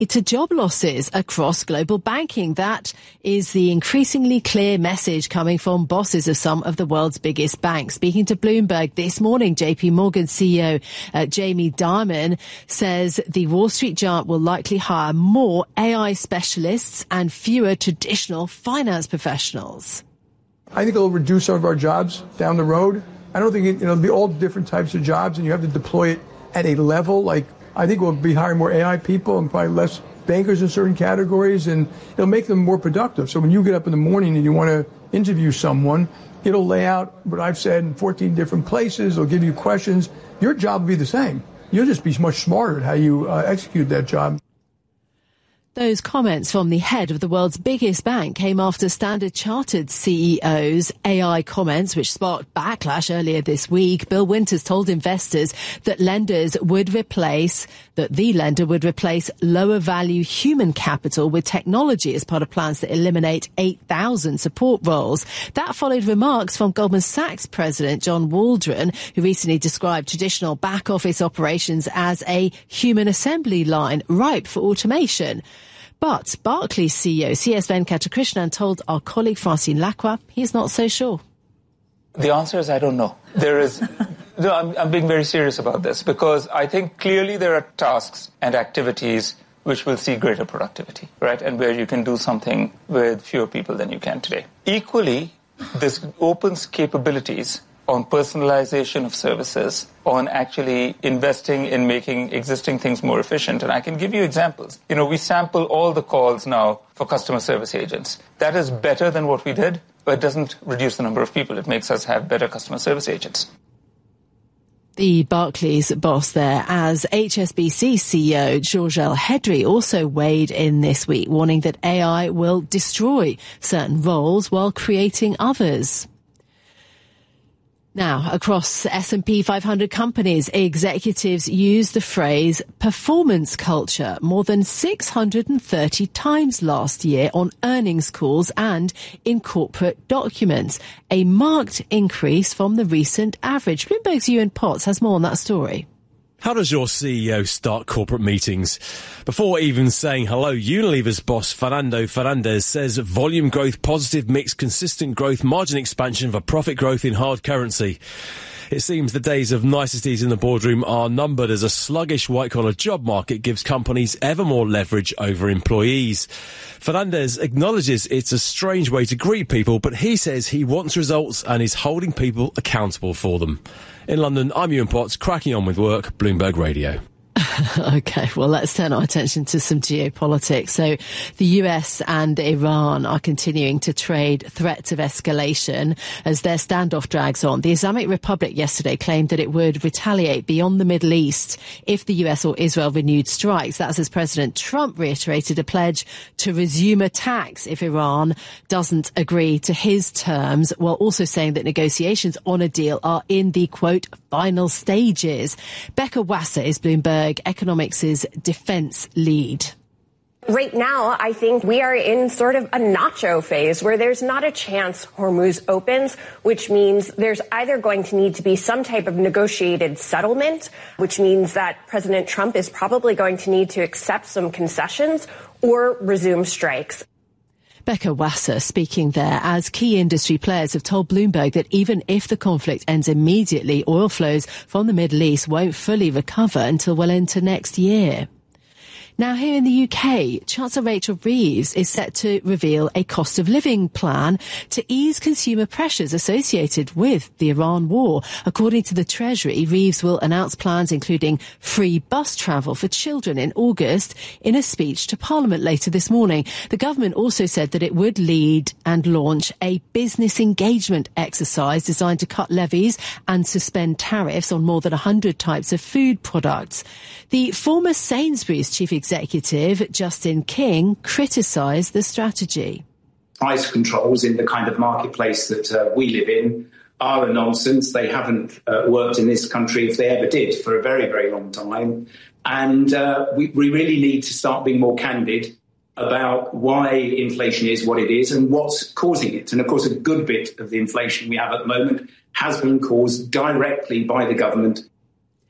to job losses across global banking. That is the increasingly clear message coming from bosses of some of the world's biggest banks. Speaking to Bloomberg this morning, JP Morgan CEO Jamie Dimon says the Wall Street giant will likely hire more AI specialists and fewer traditional finance professionals. I think it'll reduce some of our jobs down the road. I don't think it'll be all different types of jobs, and you have to deploy it at a level. Like, I think we'll be hiring more AI people and probably less bankers in certain categories, and it'll make them more productive. So when you get up in the morning and you want to interview someone, it'll lay out what I've said in 14 different places. It'll give you questions. Your job will be the same. You'll just be much smarter at how you execute that job. Those comments from the head of the world's biggest bank came after Standard Chartered CEO's AI comments, which sparked backlash earlier this week. Bill Winters told investors that the lender would replace lower value human capital with technology as part of plans to eliminate 8,000 support roles. That followed remarks from Goldman Sachs President John Waldron, who recently described traditional back office operations as a human assembly line ripe for automation. But Barclays CEO C.S. Venkatakrishnan told our colleague Francine Lacroix he's not so sure. The answer is I don't know. I'm being very serious about this, because I think clearly there are tasks and activities which will see greater productivity, right? And where you can do something with fewer people than you can today. Equally, this opens capabilities on personalization of services, on actually investing in making existing things more efficient. And I can give you examples. We sample all the calls now for customer service agents. That is better than what we did, but it doesn't reduce the number of people. It makes us have better customer service agents. The Barclays boss there, as HSBC CEO Georges El-Hedry also weighed in this week, warning that AI will destroy certain roles while creating others. Now, across S&P 500 companies, executives use the phrase performance culture more than 630 times last year on earnings calls and in corporate documents, a marked increase from the recent average. Bloomberg's Ewan Potts has more on that story. How does your CEO start corporate meetings? Before even saying hello, Unilever's boss Fernando Fernandez says volume growth, positive mix, consistent growth, margin expansion for profit growth in hard currency. It seems the days of niceties in the boardroom are numbered as a sluggish white-collar job market gives companies ever more leverage over employees. Fernandez acknowledges it's a strange way to greet people, but he says he wants results and is holding people accountable for them. In London, I'm Ewan Potts, cracking on with work, Bloomberg Radio. OK, well, let's turn our attention to some geopolitics. So the US and Iran are continuing to trade threats of escalation as their standoff drags on. The Islamic Republic yesterday claimed that it would retaliate beyond the Middle East if the US or Israel renewed strikes. That's as President Trump reiterated a pledge to resume attacks if Iran doesn't agree to his terms, while also saying that negotiations on a deal are in the, quote, final stages. Becca Wasser is Bloomberg Economics' defense lead. Right now, I think we are in sort of a nacho phase where there's not a chance Hormuz opens, which means there's either going to need to be some type of negotiated settlement, which means that President Trump is probably going to need to accept some concessions or resume strikes. Becca Wasser speaking there as key industry players have told Bloomberg that even if the conflict ends immediately, oil flows from the Middle East won't fully recover until well into next year. Now, here in the UK, Chancellor Rachel Reeves is set to reveal a cost of living plan to ease consumer pressures associated with the Iran war. According to the Treasury, Reeves will announce plans including free bus travel for children in August in a speech to Parliament later this morning. The government also said that it would lead and launch a business engagement exercise designed to cut levies and suspend tariffs on more than 100 types of food products. The former Sainsbury's chief executive, Justin King, criticised the strategy. Price controls in the kind of marketplace that we live in are a nonsense. They haven't worked in this country, if they ever did, for a very, very long time. And we really need to start being more candid about why inflation is what it is and what's causing it. And, of course, a good bit of the inflation we have at the moment has been caused directly by the government.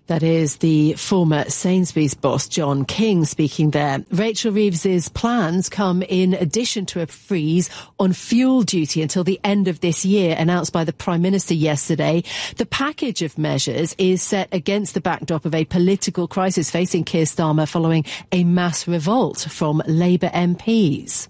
That is the former Sainsbury's boss, John King, speaking there. Rachel Reeves's plans come in addition to a freeze on fuel duty until the end of this year, announced by the Prime Minister yesterday. The package of measures is set against the backdrop of a political crisis facing Keir Starmer following a mass revolt from Labour MPs.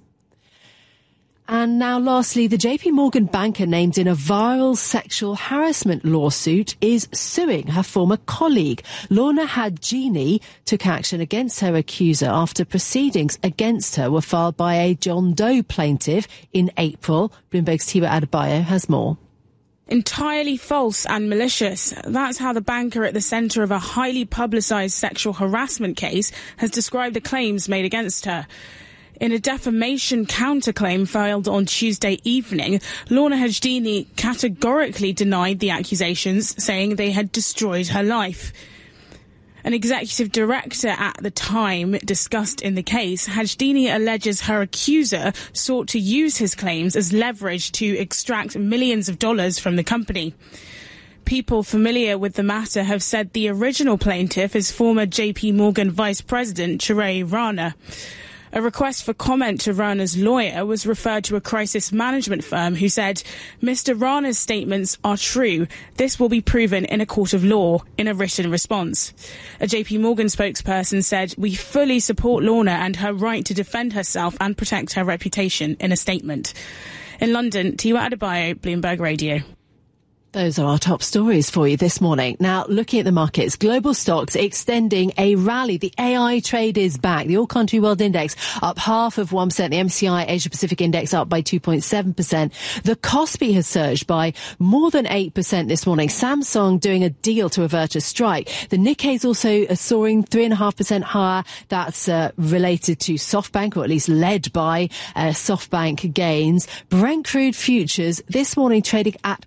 And now, lastly, the JP Morgan banker named in a viral sexual harassment lawsuit is suing her former colleague. Lorna Hadjini took action against her accuser after proceedings against her were filed by a John Doe plaintiff in April. Bloomberg's Tiwa Adebayo has more. Entirely false and malicious. That's how the banker at the centre of a highly publicised sexual harassment case has described the claims made against her. In a defamation counterclaim filed on Tuesday evening, Lorna Hadjini categorically denied the accusations, saying they had destroyed her life. An executive director at the time discussed in the case, Hadjini alleges her accuser sought to use his claims as leverage to extract millions of dollars from the company. People familiar with the matter have said the original plaintiff is former JP Morgan Vice President Chirag Rana. A request for comment to Rana's lawyer was referred to a crisis management firm who said, Mr. Rana's statements are true. This will be proven in a court of law in a written response. A JP Morgan spokesperson said, we fully support Lorna and her right to defend herself and protect her reputation in a statement. In London, Tiwa Adebayo, Bloomberg Radio. Those are our top stories for you this morning. Now, looking at the markets, global stocks extending a rally. The AI trade is back. The All-Country World Index up 0.5%. The MSCI Asia Pacific Index up by 2.7%. The Kospi has surged by more than 8% this morning. Samsung doing a deal to avert a strike. The Nikkei is also soaring 3.5% higher. That's related to SoftBank, or at least led by SoftBank gains. Brent crude futures this morning trading at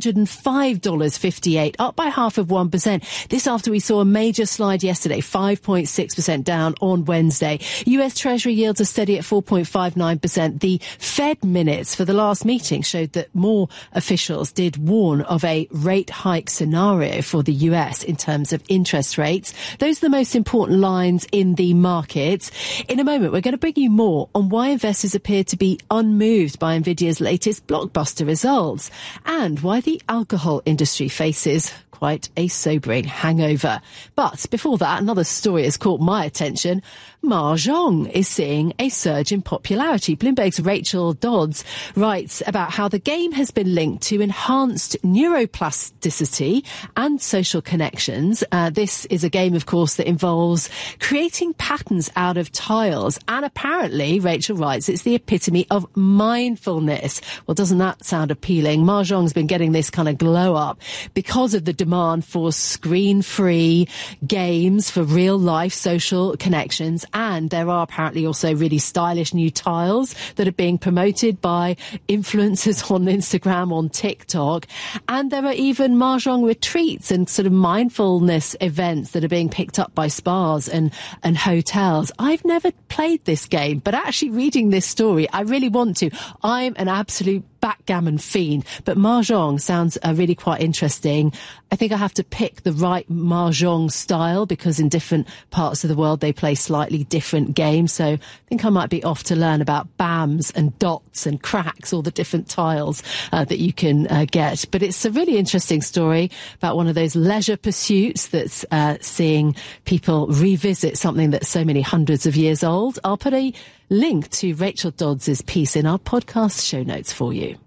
$105.58, up by 0.5%. This after we saw a major slide yesterday, 5.6% down on Wednesday. US Treasury yields are steady at 4.59%. The Fed minutes for the last meeting showed that more officials did warn of a rate hike scenario for the US in terms of interest rates. Those are the most important lines in the markets. In a moment, we're going to bring you more on why investors appear to be unmoved by Nvidia's latest blockbuster results and why the alcohol industry faces quite a sobering hangover. But before that, another story has caught my attention. Mahjong is seeing a surge in popularity. Bloomberg's Rachel Dodds writes about how the game has been linked to enhanced neuroplasticity and social connections. This is a game, of course, that involves creating patterns out of tiles. And apparently, Rachel writes, it's the epitome of mindfulness. Well, doesn't that sound appealing? Mahjong's been getting this kind of glow up because of the demand for screen-free games for real-life social connections. And there are apparently also really stylish new tiles that are being promoted by influencers on Instagram, on TikTok. And there are even Mahjong retreats and sort of mindfulness events that are being picked up by spas and hotels. I've never played this game, but actually reading this story, I really want to. I'm an absolute backgammon fiend, but Mahjong sounds really quite interesting. I think I have to pick the right Mahjong style because in different parts of the world they play slightly different games. So I think I might be off to learn about BAMs and dots and cracks, all the different tiles that you can get. But it's a really interesting story about one of those leisure pursuits that's seeing people revisit something that's so many hundreds of years old. I'll put a link to Rachel Dodds' piece in our podcast show notes for you.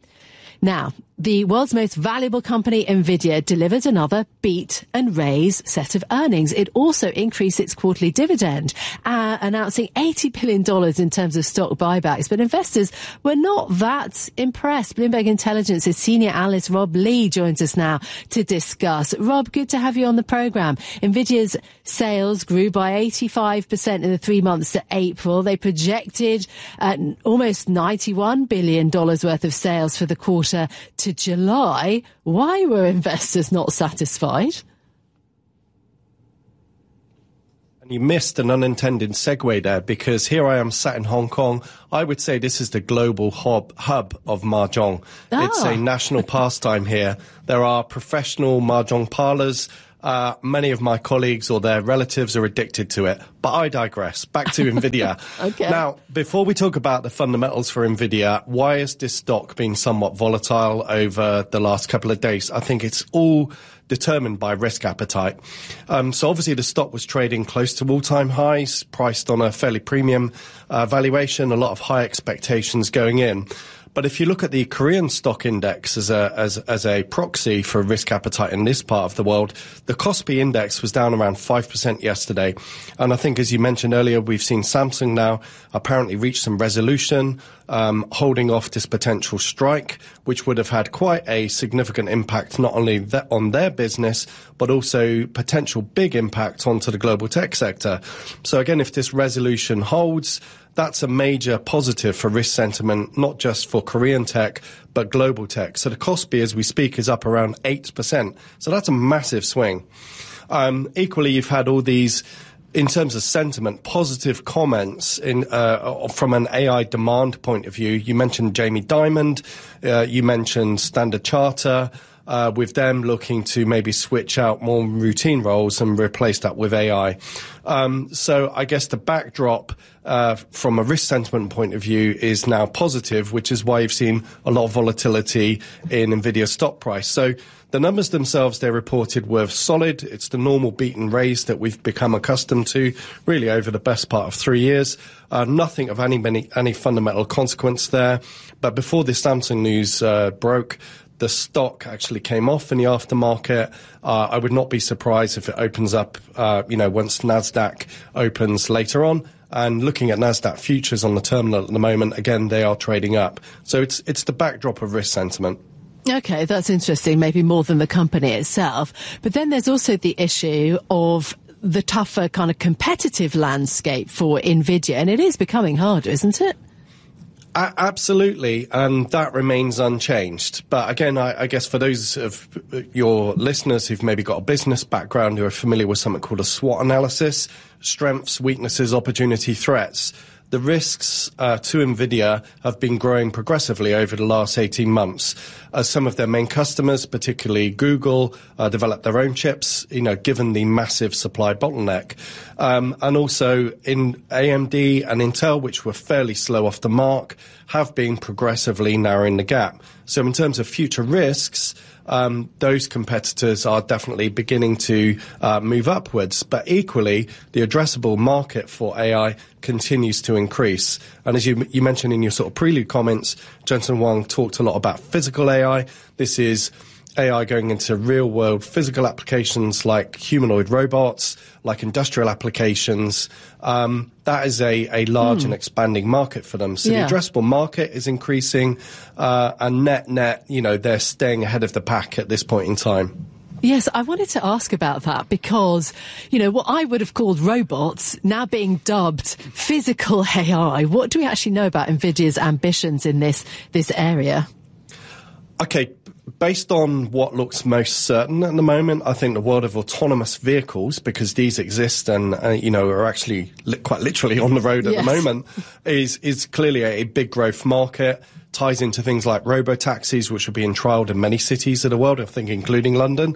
Now, the world's most valuable company, Nvidia, delivered another beat and raise set of earnings. It also increased its quarterly dividend, announcing $80 billion in terms of stock buybacks. But investors were not that impressed. Bloomberg Intelligence's senior analyst Rob Lee joins us now to discuss. Rob, good to have you on the programme. Nvidia's sales grew by 85% in the 3 months to April. They projected almost $91 billion worth of sales for the quarter to July. Why were investors not satisfied? And you missed an unintended segue there, because here I am sat in Hong Kong. I would say this is the global hub of Mahjong. It's a national pastime here. There are professional Mahjong parlours Many of my colleagues or their relatives are addicted to it. But I digress. Back to NVIDIA. Okay. Now, before we talk about the fundamentals for NVIDIA, why has this stock been somewhat volatile over the last couple of days? I think it's all determined by risk appetite. So obviously the stock was trading close to all-time highs, priced on a fairly premium valuation, a lot of high expectations going in. But if you look at the Korean stock index as a proxy for risk appetite in this part of the world, the Kospi index was down around 5% yesterday. And I think, as you mentioned earlier, we've seen Samsung now apparently reach some resolution, holding off this potential strike, which would have had quite a significant impact not only on their business, but also potential big impact onto the global tech sector. So again, if this resolution holds, that's a major positive for risk sentiment, not just for Korean tech, but global tech. So the Kospi, as we speak, is up around 8%. So that's a massive swing. Equally, you've had all these, in terms of sentiment, positive comments from an AI demand point of view. You mentioned Jamie Dimon, you mentioned Standard Chartered, with them looking to maybe switch out more routine roles and replace that with AI. So I guess the backdrop from a risk sentiment point of view is now positive, which is why you've seen a lot of volatility in NVIDIA's stock price. So the numbers themselves, they reported, were solid. It's the normal beat and raise that we've become accustomed to really over the best part of 3 years. Nothing of any fundamental consequence there. But before this Samsung news broke, the stock actually came off in the aftermarket. I would not be surprised if it opens up, once NASDAQ opens later on. And looking at NASDAQ futures on the terminal at the moment, again, they are trading up. So it's the backdrop of risk sentiment. Okay, that's interesting, maybe more than the company itself. But then there's also the issue of the tougher kind of competitive landscape for NVIDIA. And it is becoming harder, isn't it? Absolutely, and that remains unchanged. But again, I guess for those of your listeners who've maybe got a business background who are familiar with something called a SWOT analysis, strengths, weaknesses, opportunity, threats, the risks to NVIDIA have been growing progressively over the last 18 months as some of their main customers, particularly Google, develop their own chips, given the massive supply bottleneck. And also in AMD and Intel, which were fairly slow off the mark, have been progressively narrowing the gap. So in terms of future risks, those competitors are definitely beginning to move upwards. But equally, the addressable market for AI continues to increase. And as you mentioned in your sort of prelude comments, Jensen Huang talked a lot about physical AI. This is AI going into real-world physical applications like humanoid robots, like industrial applications. That is a large and expanding market for them. So the addressable market is increasing, and net, they're staying ahead of the pack at this point in time. Yes, I wanted to ask about that because, what I would have called robots now being dubbed physical AI. What do we actually know about NVIDIA's ambitions in this area? Okay. Based on what looks most certain at the moment, I think the world of autonomous vehicles, because these exist and, are actually quite literally on the road at the moment, is clearly a big growth market. Ties into things like robo-taxis, which are being trialled in many cities of the world, I think including London.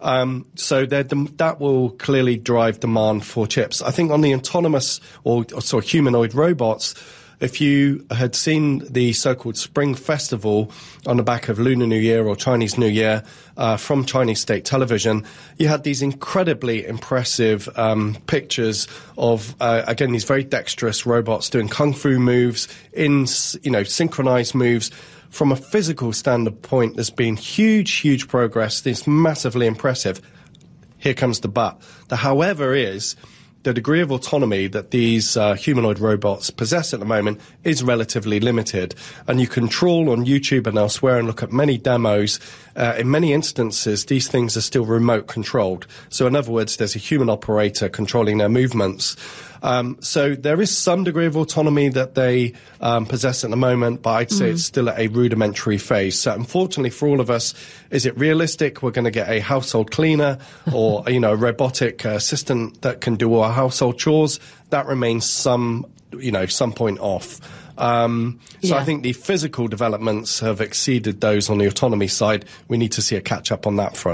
So that will clearly drive demand for chips. I think on the autonomous or humanoid robots, if you had seen the so-called Spring Festival on the back of Lunar New Year or Chinese New Year from Chinese state television, you had these incredibly impressive pictures of, again, these very dexterous robots doing kung fu moves, synchronized moves. From a physical standpoint, there's been huge progress. It's massively impressive. Here comes the but. The however is the degree of autonomy that these humanoid robots possess at the moment is relatively limited. And you can trawl on YouTube and elsewhere and look at many demos. In many instances, these things are still remote controlled. So in other words, there's a human operator controlling their movements. So there is some degree of autonomy that they possess at the moment, but I'd say it's still at a rudimentary phase. So unfortunately for all of us, is it realistic we're going to get a household cleaner or, a robotic assistant that can do all our household chores? That remains some point off. So I think the physical developments have exceeded those on the autonomy side. We need to see a catch up on that front.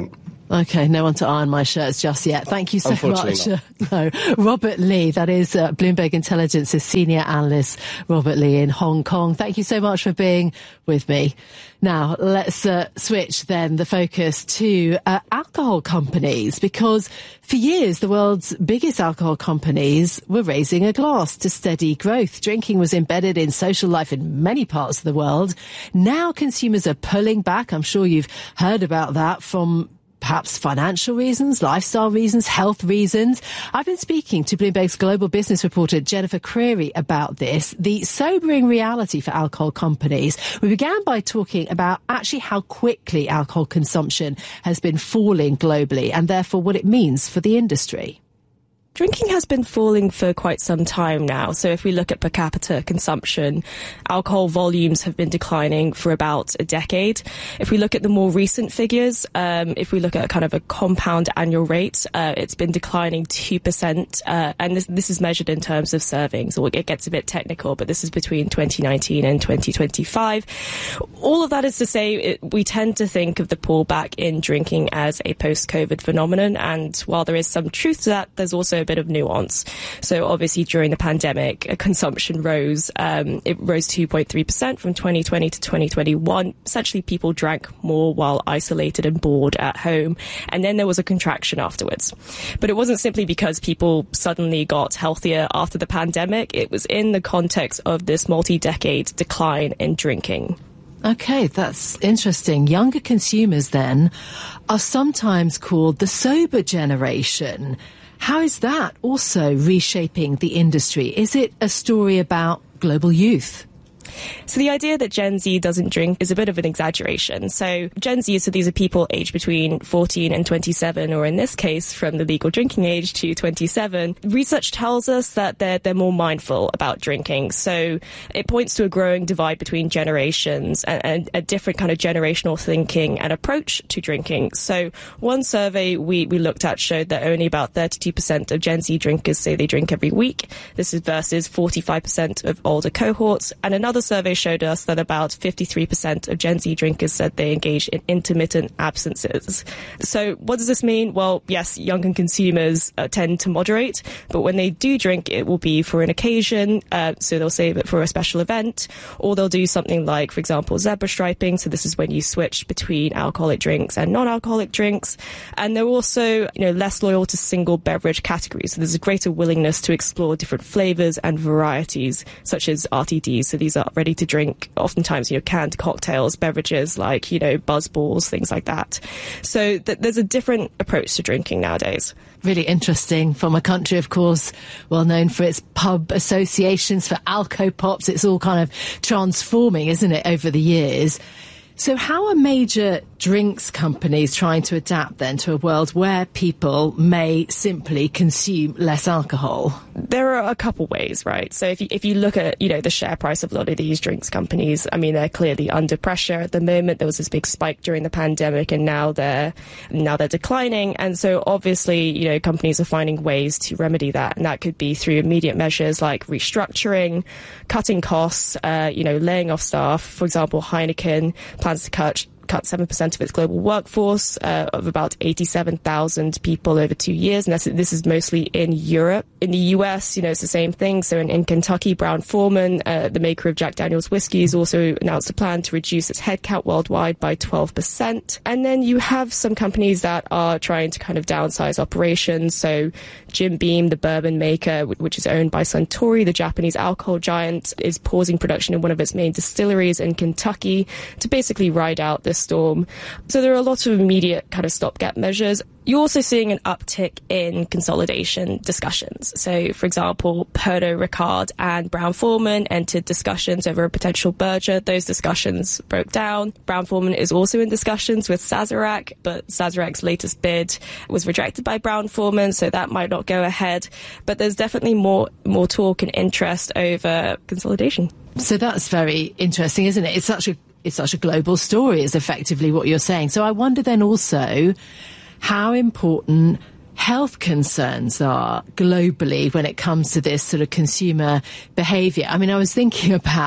Okay, no one to iron my shirts just yet. Thank you so much. No, Robert Lee, that is Bloomberg Intelligence's senior analyst, Robert Lee in Hong Kong. Thank you so much for being with me. Now, let's switch then the focus to alcohol companies, because for years the world's biggest alcohol companies were raising a glass to steady growth. Drinking was embedded in social life in many parts of the world. Now consumers are pulling back. I'm sure you've heard about that, from perhaps financial reasons, lifestyle reasons, health reasons. I've been speaking to Bloomberg's global business reporter Jennifer Creary about this, the sobering reality for alcohol companies. We began by talking about actually how quickly alcohol consumption has been falling globally, and therefore what it means for the industry. Drinking has been falling for quite some time now. So if we look at per capita consumption, alcohol volumes have been declining for about a decade. If we look at the more recent figures, if we look at kind of a compound annual rate, it's been declining 2%. And this is measured in terms of servings. So it gets a bit technical, but this is between 2019 and 2025. All of that is to say, we tend to think of the pullback in drinking as a post-COVID phenomenon. And while there is some truth to that, there's also bit of nuance. So obviously during the pandemic, consumption rose. It rose 2.3% from 2020 to 2021. Essentially, people drank more while isolated and bored at home. And then there was a contraction afterwards. But it wasn't simply because people suddenly got healthier after the pandemic. It was in the context of this multi-decade decline in drinking. Okay, that's interesting. Younger consumers then are sometimes called the sober generation. How is that also reshaping the industry? Is it a story about global youth? So the idea that Gen Z doesn't drink is a bit of an exaggeration. So Gen Z, so these are people aged between 14 and 27, or in this case, from the legal drinking age to 27. Research tells us that they're more mindful about drinking. So it points to a growing divide between generations and a different kind of generational thinking and approach to drinking. So one survey we looked at showed that only about 32% of Gen Z drinkers say they drink every week. This is versus 45% of older cohorts. And another survey showed us that about 53% of Gen Z drinkers said they engage in intermittent absences. So what does this mean? Well, yes, younger consumers tend to moderate, but when they do drink, it will be for an occasion. So they'll save it for a special event, or they'll do something like, for example, zebra striping. So this is when you switch between alcoholic drinks and non-alcoholic drinks. And they're also, less loyal to single beverage categories. So there's a greater willingness to explore different flavors and varieties, such as RTDs. So these are ready to drink, oftentimes, canned cocktails, beverages like, buzz balls, things like that. So there's a different approach to drinking nowadays. Really interesting. From a country, of course, well known for its pub associations, for alco-pops. It's all kind of transforming, isn't it, over the years? So how are major drinks companies trying to adapt then to a world where people may simply consume less alcohol? There are a couple ways, right? So if you look at, the share price of a lot of these drinks companies, I mean, they're clearly under pressure at the moment. There was this big spike during the pandemic, and now they're declining. And so obviously, companies are finding ways to remedy that. And that could be through immediate measures like restructuring, cutting costs, laying off staff. For example, Heineken plans to cut 7% of its global workforce of about 87,000 people over 2 years. And this is mostly in Europe. In the US, it's the same thing. So in Kentucky, Brown-Forman, the maker of Jack Daniel's whiskey, has also announced a plan to reduce its headcount worldwide by 12%. And then you have some companies that are trying to kind of downsize operations. So Jim Beam, the bourbon maker, which is owned by Suntory, the Japanese alcohol giant, is pausing production in one of its main distilleries in Kentucky to basically ride out this storm. So there are a lot of immediate kind of stopgap measures. You're also seeing an uptick in consolidation discussions. So, for example, Pernod Ricard and Brown-Forman entered discussions over a potential merger. Those discussions broke down. Brown-Forman is also in discussions with Sazerac, but Sazerac's latest bid was rejected by Brown-Forman, so that might not go ahead. But there's definitely more talk and interest over consolidation. So that's very interesting, isn't it? It's such a global story, is effectively what you're saying. So I wonder then also how important health concerns are globally when it comes to this sort of consumer behaviour. I mean, I was thinking about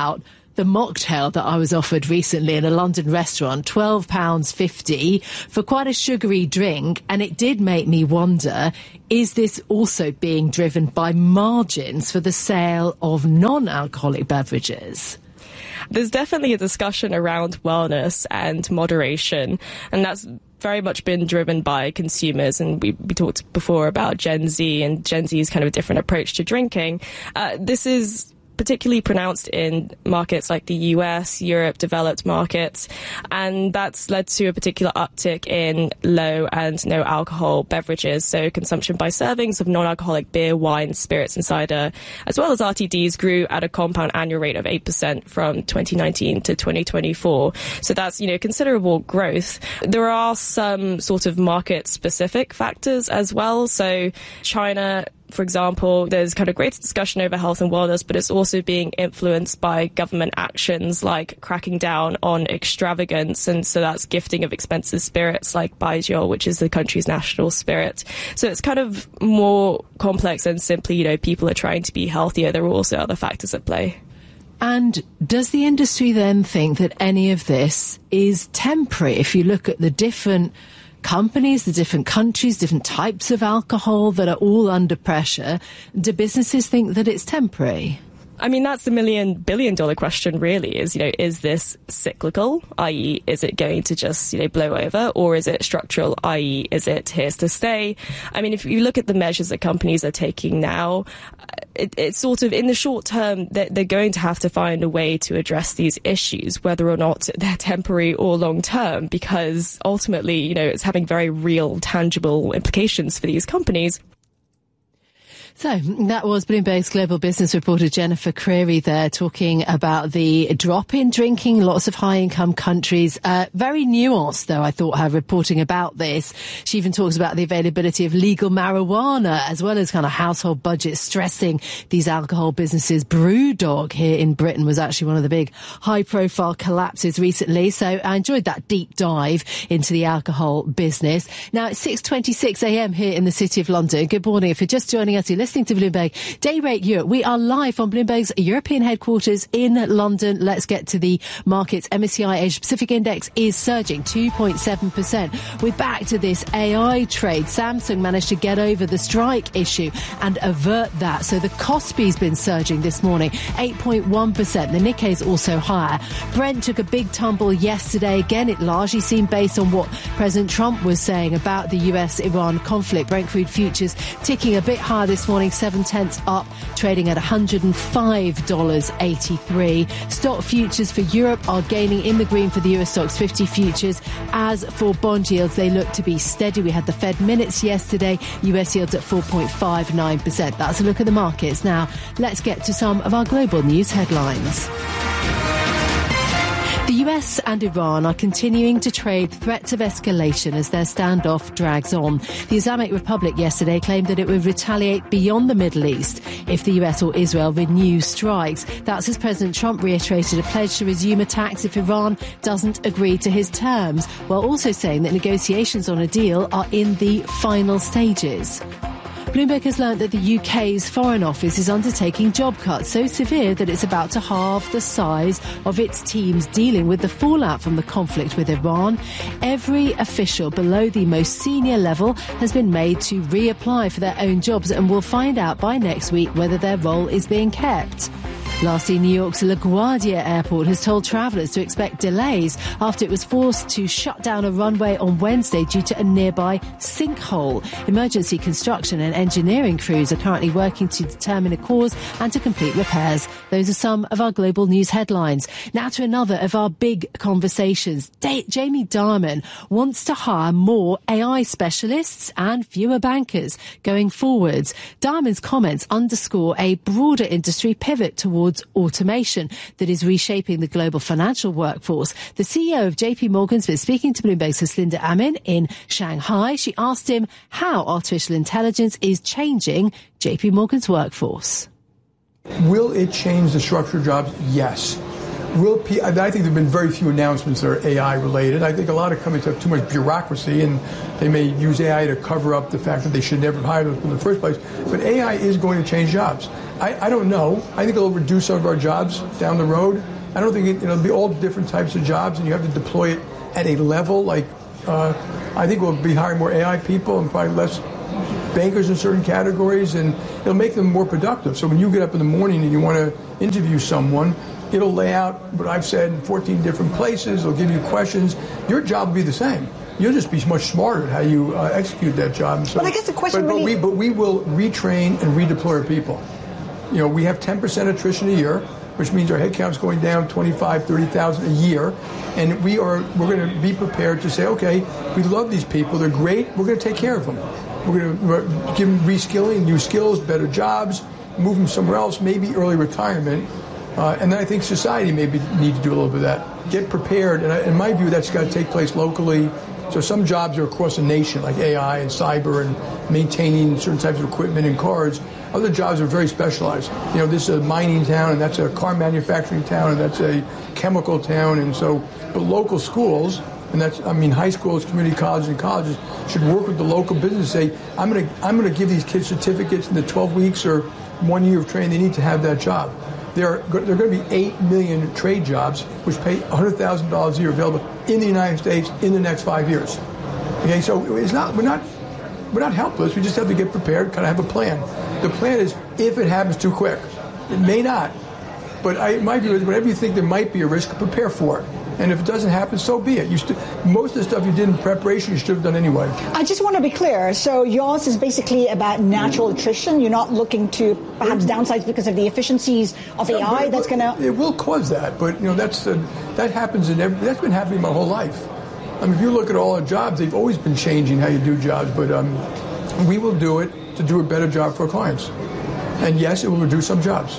the mocktail that I was offered recently in a London restaurant, £12.50 for quite a sugary drink, and it did make me wonder, is this also being driven by margins for the sale of non-alcoholic beverages? There's definitely a discussion around wellness and moderation, and that's very much been driven by consumers. And we talked before about Gen Z and Gen Z's kind of a different approach to drinking. This is particularly pronounced in markets like the US, Europe, developed markets, and that's led to a particular uptick in low and no alcohol beverages. So consumption by servings of non-alcoholic beer, wine, spirits and cider, as well as RTDs, grew at a compound annual rate of 8% from 2019 to 2024. So that's, considerable growth. There are some sort of market specific factors as well. So China, for example, there's kind of greater discussion over health and wellness, but it's also being influenced by government actions like cracking down on extravagance. And so that's gifting of expensive spirits like Baijiu, which is the country's national spirit. So it's kind of more complex than simply, people are trying to be healthier. There are also other factors at play. And does the industry then think that any of this is temporary? If you look at the different companies, the different countries, different types of alcohol that are all under pressure, do businesses think that it's temporary? I mean, that's the $1 billion question really is, is this cyclical, i.e. is it going to just, blow over, or is it structural, i.e. is it here to stay? I mean, if you look at the measures that companies are taking now, it's sort of in the short term that they're going to have to find a way to address these issues, whether or not they're temporary or long term, because ultimately, it's having very real, tangible implications for these companies. So that was Bloomberg's global business reporter Jennifer Creary there talking about the drop in drinking, lots of high-income countries. Very nuanced, though, I thought, her reporting about this. She even talks about the availability of legal marijuana as well as kind of household budgets stressing these alcohol businesses. Brewdog here in Britain was actually one of the big high-profile collapses recently. So I enjoyed that deep dive into the alcohol business. Now, it's 6:26 a.m. here in the City of London. Good morning. If you're just joining us, you're listening to Bloomberg Day Rate Europe. We are live from Bloomberg's European headquarters in London. Let's get to the markets. MSCI Asia Pacific Index is surging 2.7%. We're back to this AI trade. Samsung managed to get over the strike issue and avert that. So the Kospi's been surging this morning, 8.1%. The Nikkei's also higher. Brent took a big tumble yesterday. Again, it largely seemed based on what President Trump was saying about the US-Iran conflict. Brent crude futures ticking a bit higher this morning, 0.7 up, trading at $105.83. Stock futures for Europe are gaining in the green for the US stocks 50 futures. As for bond yields, they look to be steady. We had the Fed minutes yesterday, US yields at 4.59%. That's a look at the markets. Now, let's get to some of our global news headlines. The US and Iran are continuing to trade threats of escalation as their standoff drags on. The Islamic Republic yesterday claimed that it would retaliate beyond the Middle East if the US or Israel renew strikes. That's as President Trump reiterated a pledge to resume attacks if Iran doesn't agree to his terms, while also saying that negotiations on a deal are in the final stages. Bloomberg has learnt that the UK's Foreign Office is undertaking job cuts so severe that it's about to halve the size of its teams dealing with the fallout from the conflict with Iran. Every official below the most senior level has been made to reapply for their own jobs, and we'll find out by next week whether their role is being kept. Lastly, New York's LaGuardia Airport has told travellers to expect delays after it was forced to shut down a runway on Wednesday due to a nearby sinkhole. Emergency construction and engineering crews are currently working to determine a cause and to complete repairs. Those are some of our global news headlines. Now to another of our big conversations. Jamie Dimon wants to hire more AI specialists and fewer bankers going forwards. Dimon's comments underscore a broader industry pivot towards automation that is reshaping the global financial workforce. The CEO of JP Morgan's been speaking to Bloomberg's Haslinda Amin in Shanghai. She asked him how artificial intelligence is changing JP Morgan's workforce. Will it change the structure of jobs? Yes. I think there have been very few announcements that are AI related. I think a lot of companies have too much bureaucracy and they may use AI to cover up the fact that they should never have hired us in the first place. But AI is going to change jobs. I don't know. I think it'll reduce some of our jobs down the road. I don't think it'll be all different types of jobs, and you have to deploy it at a level like I think we'll be hiring more AI people and probably less bankers in certain categories, and it'll make them more productive. So when you get up in the morning and you want to interview someone, it'll lay out what I've said in 14 different places. It'll give you questions. Your job will be the same. You'll just be much smarter at how you execute that job. So, but I guess the question but we will retrain and redeploy our people. You know, we have 10% attrition a year, which means our headcount is going down 25, 30,000 a year. And we're going to be prepared to say, okay, we love these people. They're great. We're going to take care of them. We're going to give them reskilling, new skills, better jobs, move them somewhere else, maybe early retirement. And then I think society maybe need to do a little bit of that. Get prepared. And in my view, that's got to take place locally. So some jobs are across the nation, like AI and cyber and maintaining certain types of equipment and cars. Other jobs are very specialized. You know, this is a mining town, and that's a car manufacturing town, and that's a chemical town. And so, but local schools, and that's, I mean, high schools, community colleges, and colleges should work with the local business. Say, I'm going to give these kids certificates in the 12 weeks or 1 year of training they need to have that job. There are going to be 8 million trade jobs, which pay $100,000 a year available in the United States in the next 5 years. Okay, so it's not we're not helpless. We just have to get prepared, kind of have a plan. The plan is if it happens too quick. It may not, but my view is whenever you think there might be a risk, prepare for it. And if it doesn't happen, so be it. Most of the stuff you did in preparation, you should have done anyway. I just want to be clear. So yours is basically about natural attrition. You're not looking to perhaps downsize because of the efficiencies of AI. That's going to. It will cause that, but you know that happens that's been happening my whole life. I mean, if you look at all our jobs, they've always been changing how you do jobs. But we will do it to do a better job for our clients. And yes, it will reduce some jobs.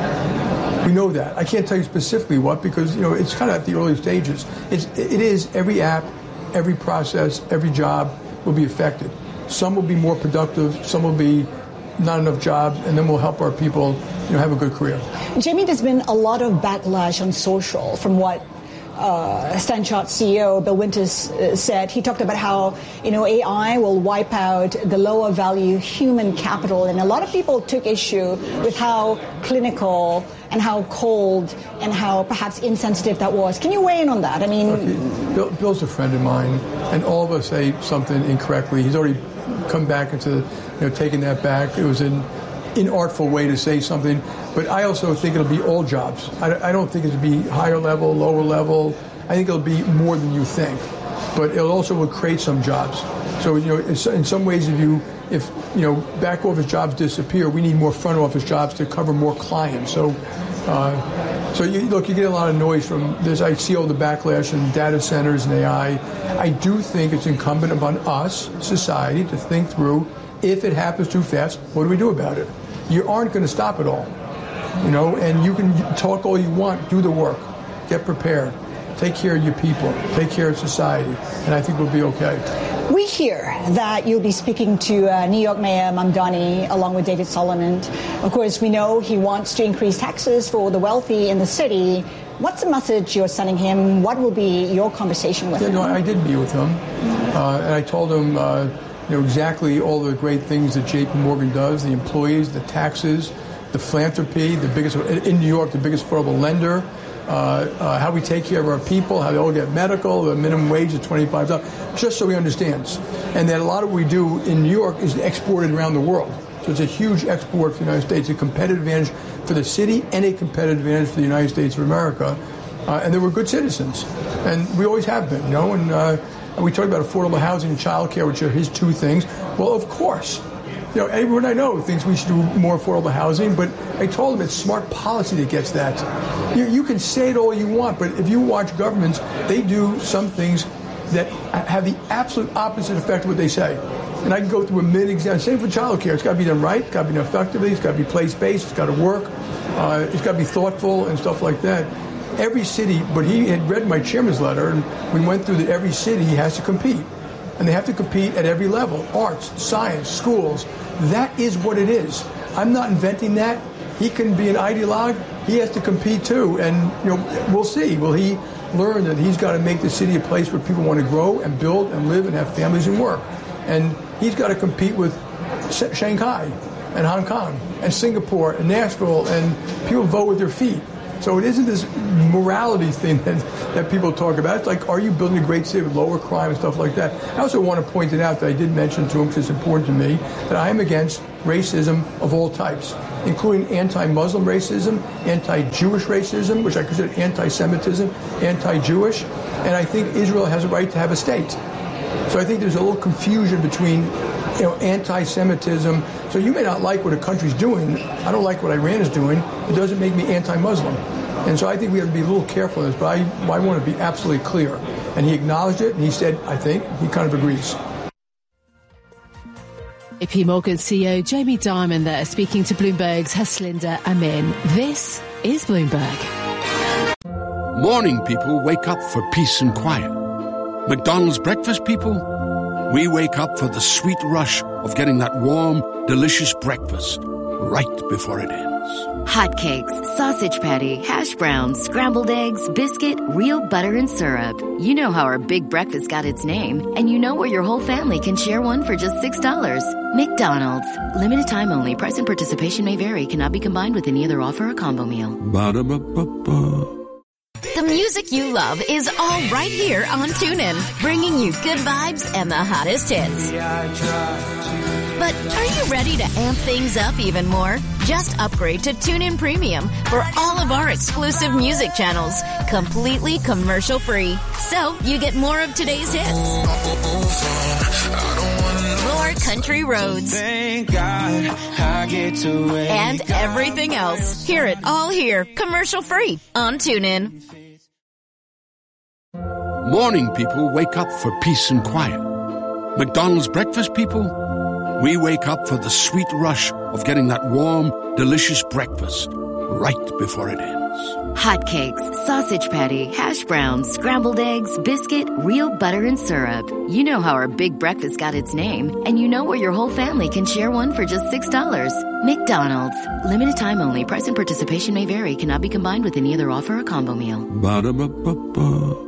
We know that. I can't tell you specifically what because, you know, it's kind of at the early stages. It is every app, every process, every job will be affected. Some will be more productive, some will be not enough jobs, and then we'll help our people, you know, have a good career. Jamie, there's been a lot of backlash on social from what Stanchart CEO Bill Winters said. He talked about how, you know, AI will wipe out the lower value human capital, and a lot of people took issue with how clinical and how cold and how perhaps insensitive that was. Can you weigh in on that? I mean, okay. Bill's a friend of mine, and all of us say something incorrectly. He's already come back into, you know, taking that back. It was an inartful way to say something, but I also think it'll be all jobs. I don't think it'll be higher level, lower level. I think it'll be more than you think, but it also will create some jobs. So, you know, in some ways, if you know back office jobs disappear, we need more front office jobs to cover more clients. So you get a lot of noise from this. I see all the backlash in data centers and AI. I do think it's incumbent upon us, society, to think through, if it happens too fast, what do we do about it? You aren't going to stop it all, you know, and you can talk all you want, do the work, get prepared, take care of your people, take care of society, and I think we'll be okay. We hear that you'll be speaking to New York Mayor Mamdani along with David Solomon. Of course, we know he wants to increase taxes for the wealthy in the city. What's the message you're sending him? What will be your conversation with him? No, I did meet with him, and I told him you know, exactly all the great things that JP Morgan does, the employees, the taxes, the philanthropy, the biggest, in New York, the biggest affordable lender, how we take care of our people, how they all get medical, the minimum wage is $25, just so he understands. And that a lot of what we do in New York is exported around the world. So it's a huge export for the United States, a competitive advantage for the city and a competitive advantage for the United States of America. And they were good citizens. And we always have been, you know, and we talked about affordable housing and child care, which are his two things. Well, of course. You know, everyone I know thinks we should do more affordable housing, but I told them it's smart policy that gets that. You can say it all you want, but if you watch governments, they do some things that have the absolute opposite effect of what they say. And I can go through a million examples. Same for child care. It's got to be done right. It's got to be done effectively. It's got to be place-based. It's got to work. It's got to be thoughtful and stuff like that. Every city, but he had read my chairman's letter, and we went through that every city has to compete. And they have to compete at every level, arts, science, schools. That is what it is. I'm not inventing that. He can be an ideologue. He has to compete too. And you know, we'll see. Will he learn that he's got to make the city a place where people want to grow and build and live and have families and work? And he's got to compete with Shanghai and Hong Kong and Singapore and Nashville, and people vote with their feet. So it isn't this morality thing that people talk about. It's like, are you building a great city with lower crime and stuff like that? I also want to point it out that I did mention to him, because it's important to me, that I am against racism of all types, including anti-Muslim racism, anti-Jewish racism, which I consider anti-Semitism, anti-Jewish, and I think Israel has a right to have a state. So I think there's a little confusion between, anti-Semitism. So you may not like what a country's doing. I don't like what Iran is doing. It doesn't make me anti-Muslim. And so I think we have to be a little careful in this, but I want to be absolutely clear. And he acknowledged it, and he said, I think, he kind of agrees. JP Morgan CEO Jamie Dimon there, speaking to Bloomberg's Haslinda Amin. This is Bloomberg. Morning people wake up for peace and quiet. McDonald's breakfast people, we wake up for the sweet rush of getting that warm, delicious breakfast right before it ends. Hotcakes, sausage patty, hash browns, scrambled eggs, biscuit, real butter and syrup. You know how our big breakfast got its name, and you know where your whole family can share one for just $6. McDonald's. Limited time only. Price and participation may vary. Cannot be combined with any other offer or combo meal. Ba-da-ba-ba-ba. The music you love is all right here on TuneIn, bringing you good vibes and the hottest hits. But are you ready to amp things up even more? Just upgrade to TuneIn Premium for all of our exclusive music channels, completely commercial-free. So you get more of today's hits, more country roads, and everything else. Hear it all here, commercial-free on TuneIn. Morning people wake up for peace and quiet. McDonald's breakfast people, we wake up for the sweet rush of getting that warm, delicious breakfast right before it ends. Hotcakes, sausage patty, hash browns, scrambled eggs, biscuit, real butter and syrup. You know how our big breakfast got its name, and you know where your whole family can share one for just $6. McDonald's. Limited time only. Price and participation may vary. Cannot be combined with any other offer or combo meal. Ba-da-ba-ba-ba.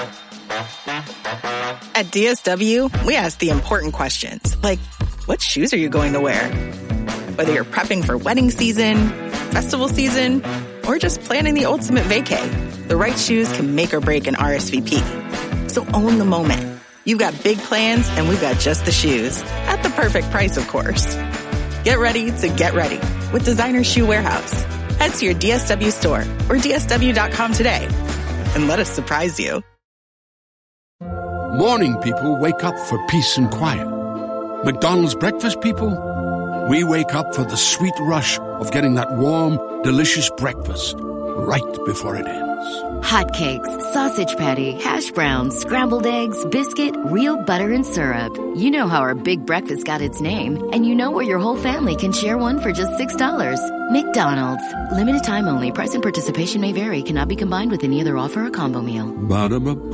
At DSW, we ask the important questions, like, what shoes are you going to wear? Whether you're prepping for wedding season, festival season, or just planning the ultimate vacay, the right shoes can make or break an RSVP. So own the moment. You've got big plans, and we've got just the shoes. At the perfect price, of course. Get ready to get ready with Designer Shoe Warehouse. Head to your DSW store or DSW.com today and let us surprise you. Morning people wake up for peace and quiet. McDonald's breakfast people, we wake up for the sweet rush of getting that warm, delicious breakfast right before it ends. Hotcakes, sausage patty, hash browns, scrambled eggs, biscuit, real butter and syrup. You know how our big breakfast got its name, and you know where your whole family can share one for just $6. McDonald's. Limited time only. Price and participation may vary. Cannot be combined with any other offer or combo meal. Ba-da-ba-ba.